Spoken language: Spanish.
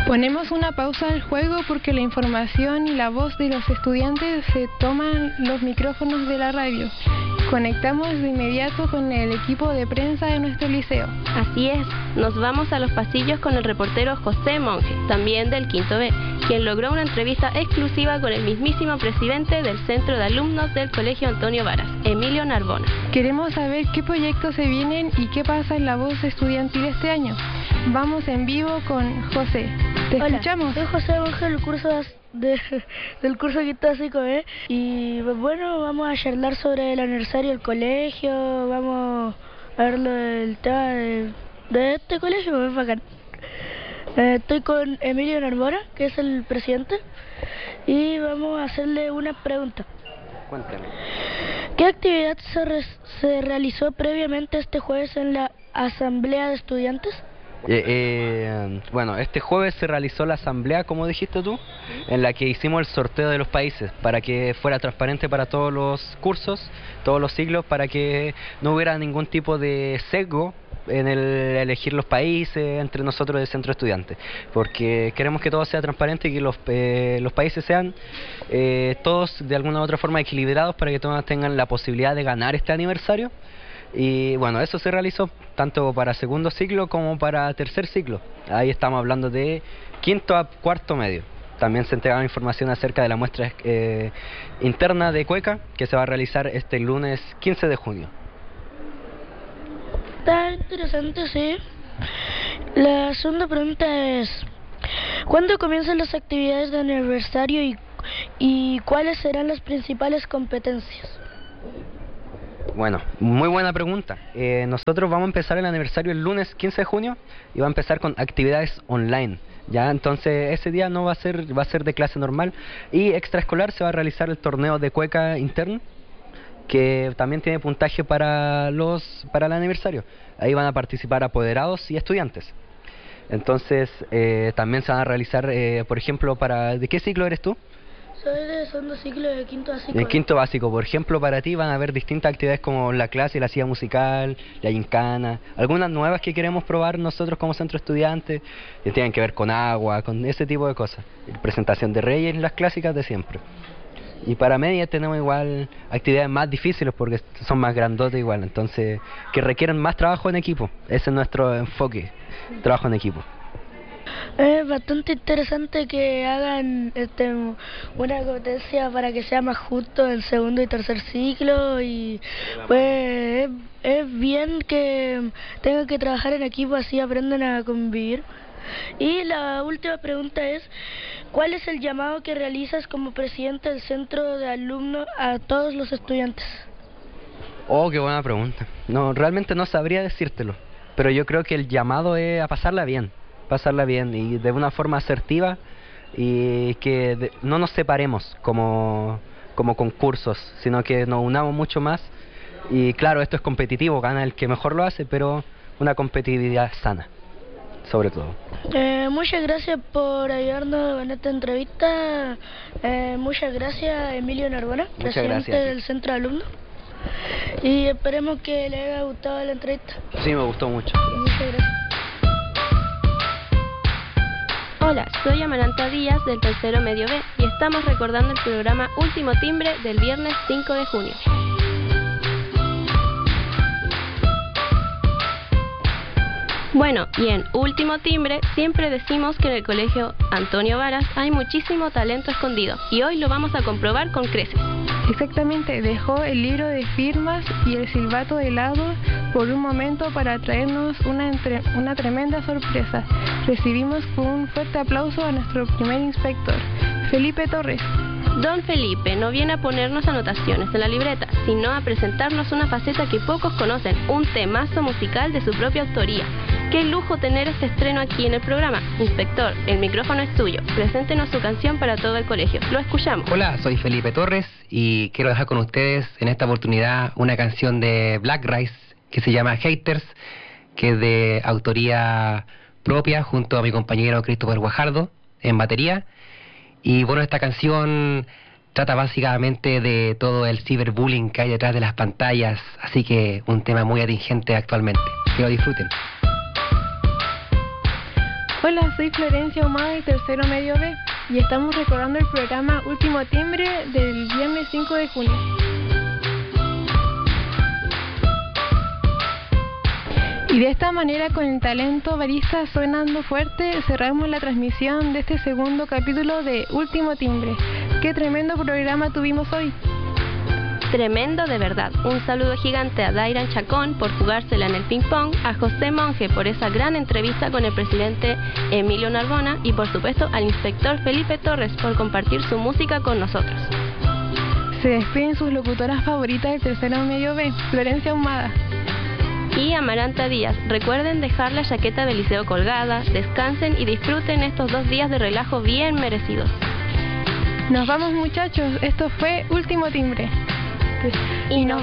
Ponemos una pausa al juego porque la información y la voz de los estudiantes se toman los micrófonos de la radio. Conectamos de inmediato con el equipo de prensa de nuestro liceo. Así es, nos vamos a los pasillos con el reportero José Monge, también del Quinto B, quien logró una entrevista exclusiva con el mismísimo presidente del Centro de Alumnos del Colegio Antonio Varas, Emilio Narbona. Queremos saber qué proyectos se vienen y qué pasa en la voz estudiantil este año. Vamos en vivo con José. Te escuchamos. Soy José Monge del curso Quinto Básico B y bueno, vamos a charlar sobre el aniversario del colegio, vamos a ver el tema de este colegio, es bacán. Estoy con Emilio Narbona, que es el presidente, y vamos a hacerle una pregunta. Cuéntame. ¿Qué actividad se realizó previamente este jueves en la asamblea de estudiantes? Bueno, este jueves se realizó la asamblea, como dijiste tú, en la que hicimos el sorteo de los países para que fuera transparente para todos los cursos, todos los ciclos, para que no hubiera ningún tipo de sesgo en el elegir los países entre nosotros del centro de estudiantes, porque queremos que todo sea transparente y que los países sean todos de alguna u otra forma equilibrados para que todos tengan la posibilidad de ganar este aniversario. Y bueno, eso se realizó tanto para segundo ciclo como para tercer ciclo. Ahí estamos hablando de quinto a cuarto medio. También se entregaba información acerca de la muestra interna de Cueca, que se va a realizar este lunes 15 de junio. Está interesante, sí. La segunda pregunta es: ¿cuándo comienzan las actividades de aniversario y cuáles serán las principales competencias? Bueno, muy buena pregunta. Nosotros vamos a empezar el aniversario el lunes 15 de junio y va a empezar con actividades online. Ya, entonces ese día no va a ser de clase normal, y extraescolar se va a realizar el torneo de cueca interno, que también tiene puntaje para el aniversario. Ahí van a participar apoderados y estudiantes. Entonces también se van a realizar, por ejemplo, ¿de qué ciclo eres tú? Soy de segundo ciclo de quinto básico. En quinto básico, por ejemplo, para ti van a haber distintas actividades como la clase, la silla musical, la gincana, algunas nuevas que queremos probar nosotros como centro estudiante, que tienen que ver con agua, con ese tipo de cosas. Presentación de reyes, las clásicas de siempre. Y para media tenemos igual actividades más difíciles porque son más grandotes igual, entonces que requieren más trabajo en equipo. Ese es nuestro enfoque, trabajo en equipo. Es bastante interesante que hagan una competencia para que sea más justo en segundo y tercer ciclo, y pues es bien que tengan que trabajar en equipo, así aprenden a convivir. Y la última pregunta es: ¿cuál es el llamado que realizas como presidente del centro de alumnos a todos los estudiantes? Oh, qué buena pregunta. No, realmente no sabría decírtelo, pero yo creo que el llamado es a pasarla bien y de una forma asertiva, y que no nos separemos como concursos, sino que nos unamos mucho más. Y claro, esto es competitivo, gana el que mejor lo hace, pero una competitividad sana, sobre todo. Muchas gracias por ayudarnos en esta entrevista. Muchas gracias, Emilio Narbona, presidente del centro de alumnos. Y esperemos que le haya gustado la entrevista. Sí, me gustó mucho. Muchas gracias. Hola, soy Amaranta Díaz del tercero medio B y estamos recordando el programa Último Timbre del viernes 5 de junio. Bueno, y en Último Timbre siempre decimos que en el colegio Antonio Varas hay muchísimo talento escondido, y hoy lo vamos a comprobar con creces. Exactamente, dejó el libro de firmas y el silbato de lado por un momento para traernos una tremenda sorpresa. Recibimos con un fuerte aplauso a nuestro primer inspector, Felipe Torres. Don Felipe no viene a ponernos anotaciones en la libreta, sino a presentarnos una faceta que pocos conocen, un temazo musical de su propia autoría. Qué lujo tener este estreno aquí en el programa. Inspector, el micrófono es tuyo. Preséntenos su canción para todo el colegio. Lo escuchamos. Hola, soy Felipe Torres y quiero dejar con ustedes en esta oportunidad una canción de Black Rice que se llama Haters, que es de autoría propia junto a mi compañero Christopher Guajardo en batería. Y bueno, esta canción trata básicamente de todo el ciberbullying que hay detrás de las pantallas, así que un tema muy atingente actualmente. Que lo disfruten. Hola, soy Florencia Humada de tercero medio B y estamos recordando el programa Último Timbre del viernes 5 de junio. Y de esta manera, con el talento barista sonando fuerte, cerramos la transmisión de este segundo capítulo de Último Timbre. ¡Qué tremendo programa tuvimos hoy! Tremendo de verdad. Un saludo gigante a Dairan Chacón por jugársela en el ping pong, a José Monge por esa gran entrevista con el presidente Emilio Narbona y por supuesto al inspector Felipe Torres por compartir su música con nosotros. Se despiden sus locutoras favoritas del tercero medio B, Florencia Humada y Amaranta Díaz. Recuerden dejar la chaqueta del liceo colgada, descansen y disfruten estos 2 días de relajo bien merecidos. Nos vamos, muchachos, esto fue Último Timbre. Y nos